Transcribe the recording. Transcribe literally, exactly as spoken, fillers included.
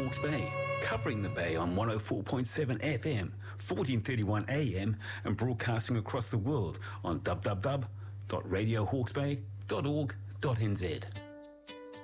Hawke's Bay, covering the Bay on one oh four point seven F M, fourteen thirty-one A M, and broadcasting across the world on w w w dot radio hawke's bay dot org dot n z.